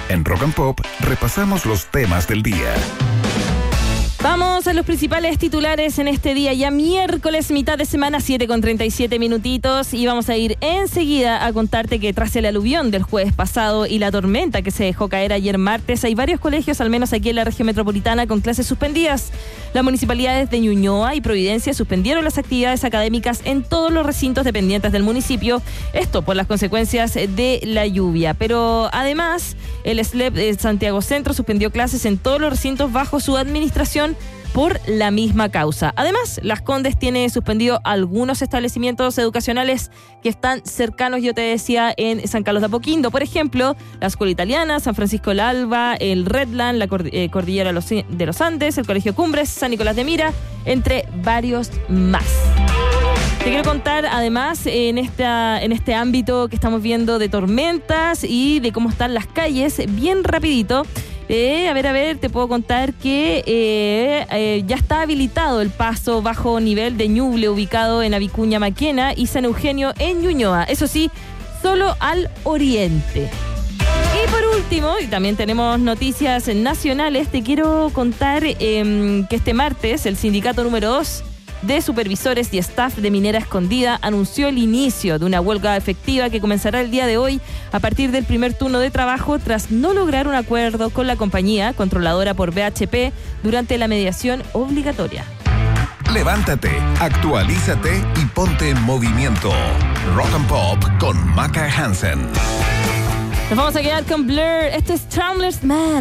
En Rock and Pop repasamos los temas del día. Vamos a los principales titulares en este día, ya miércoles, mitad de semana, 7:37 minutitos, y vamos a ir enseguida a contarte que tras el aluvión del jueves pasado y la tormenta que se dejó caer ayer martes, hay varios colegios, al menos aquí en la región metropolitana, con clases suspendidas. Las municipalidades de Ñuñoa y Providencia suspendieron las actividades académicas en todos los recintos dependientes del municipio, esto por las consecuencias de la lluvia. Pero además, el SLEP de Santiago Centro suspendió clases en todos los recintos bajo su administración por la misma causa. Además, Las Condes tiene suspendido algunos establecimientos educacionales que están cercanos, yo te decía, en San Carlos de Apoquindo. Por ejemplo, la Escuela Italiana, San Francisco del Alba, el Redland, la Cordillera de los Andes, el Colegio Cumbres, San Nicolás de Mira, entre varios más. Te quiero contar, además, en este ámbito que estamos viendo de tormentas y de cómo están las calles, bien rapidito. A ver, te puedo contar que ya está habilitado el paso bajo nivel de Ñuble, ubicado en Avicuña Maquena y San Eugenio en Ñuñoa. Eso sí, solo al oriente. Y por último, y también tenemos noticias nacionales, te quiero contar que este martes el sindicato número 2 de supervisores y staff de Minera Escondida anunció el inicio de una huelga efectiva que comenzará el día de hoy a partir del primer turno de trabajo tras no lograr un acuerdo con la compañía controladora por BHP durante la mediación obligatoria. Levántate, actualízate y ponte en movimiento. Rock and Pop con Maca Hansen. Nos vamos a quedar con Blur. Este es Travelers Man.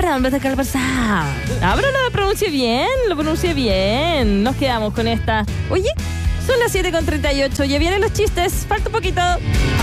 Ahora lo pronuncié bien. Nos quedamos con esta. Oye, son las 7:38. Ya vienen los chistes. Falta un poquito.